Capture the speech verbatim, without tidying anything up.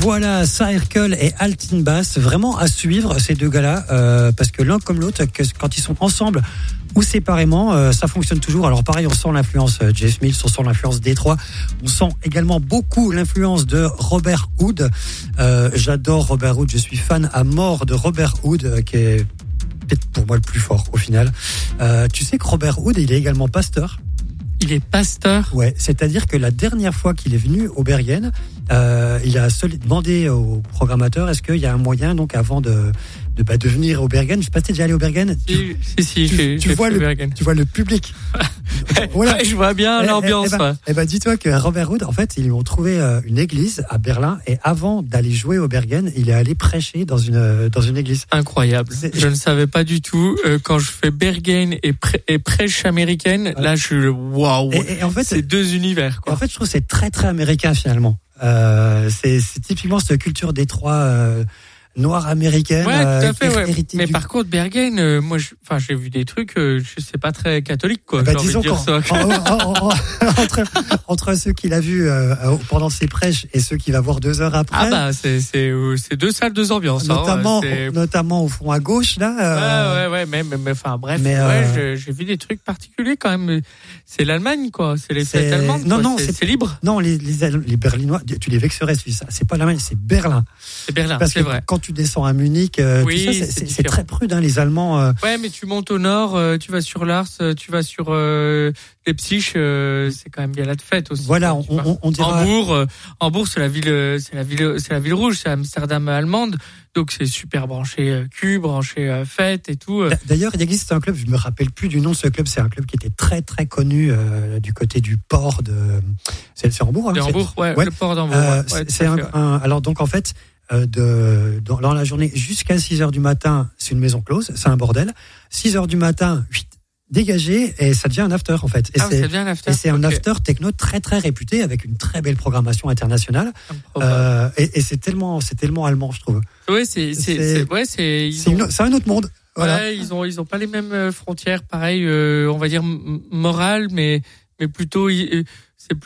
Voilà, Circle et Altin Bass, vraiment à suivre ces deux gars-là, euh, parce que l'un comme l'autre, que, quand ils sont ensemble ou séparément, euh, ça fonctionne toujours. Alors pareil, on sent l'influence euh, Jeff Mills, on sent l'influence Détroit, on sent également beaucoup l'influence de Robert Hood. Euh, j'adore Robert Hood, je suis fan à mort de Robert Hood, euh, qui est peut-être pour moi le plus fort au final. Euh, tu sais que Robert Hood, il est également pasteur. Il est pasteur. Ouais, c'est-à-dire que la dernière fois qu'il est venu au Bergen, euh, il a seul demandé au programmateur est-ce qu'il y a un moyen, donc avant de de bah, de venir au Bergen. Je sais pas si t'es déjà allé au Bergen. Si, tu, si, si, tu, j'ai, tu j'ai vois fait le Bergen. tu vois le public. Voilà. Ouais, je vois bien Eh, l'ambiance. Eh, eh ben, ouais. eh ben, dis-toi que Robert Hood, en fait, ils lui ont trouvé euh, une église à Berlin et avant d'aller jouer au Bergen, il est allé prêcher dans une euh, dans une église. Incroyable. C'est... Je ne savais pas du tout. Euh, quand je fais Bergen et, prê- et prêche américaine, ouais. Là, je suis waouh. Et, et en fait, c'est deux univers. Quoi. En fait, je trouve que c'est très très américain finalement. Euh, c'est, c'est typiquement cette culture Détroit. Euh, noire américaine. Ouais, tout à fait, euh, ouais. Mais du... par contre, Bergen, euh, moi, enfin, j'ai vu des trucs, euh, je sais pas très catholique, quoi. Bah, j'ai disons envie de dire ça. En, en, en, entre, entre ceux qu'il a vus euh, pendant ses prêches et ceux qu'il va voir deux heures après. Ah bah, c'est, c'est, c'est deux salles, deux ambiances. Notamment, hein, c'est... notamment au fond à gauche, là. Euh... Ouais, ouais, ouais, mais, mais, mais enfin, bref, mais, ouais, euh... j'ai, j'ai vu des trucs particuliers quand même. C'est l'Allemagne, quoi. C'est les fêtes allemandes. Non, quoi. non, c'est, c'est... c'est libre. Non, les, les, les Berlinois, tu les vexerais, ça. C'est pas l'Allemagne, c'est Berlin. C'est Berlin, Parce c'est que vrai. Quand tu descends à Munich, Euh, oui, tout ça, c'est, c'est, c'est, c'est très prude, hein, les Allemands. Euh... Ouais, mais tu montes au nord, euh, tu vas sur Lars, euh, tu vas sur euh, Leipzig, euh, c'est quand même bien la fête aussi. Voilà, quoi, on, on, on dira. Hambourg, euh, Hambourg, c'est la ville, c'est la ville, c'est la ville rouge, c'est Amsterdam allemande, donc c'est super branché euh, cul, branché euh, fête et tout. Euh. D'ailleurs, il existe un club, je me rappelle plus du nom de ce club, c'est un club qui était très très connu euh, du côté du port de. C'est, c'est Hambourg, hein, c'est Hambourg, ouais, ouais, le port d'Hambourg. Euh, ouais, c'est un, fait, un, alors donc en fait. Euh, de, dans, dans la journée jusqu'à six heures du matin, c'est une maison close, c'est un bordel. six heures du matin, huit dégagé et ça devient un after en fait. Et ah, c'est, ça devient un after. Et c'est un okay. after techno très très réputé avec une très belle programmation internationale. Euh, et, et c'est tellement, c'est tellement allemand, je trouve. Ouais, c'est, c'est, c'est, c'est ouais, c'est, c'est, ont... une, c'est un autre monde. Voilà. Ouais, ils ont, ils ont pas les mêmes frontières, pareil, euh, on va dire morales, mais, mais plutôt, c'est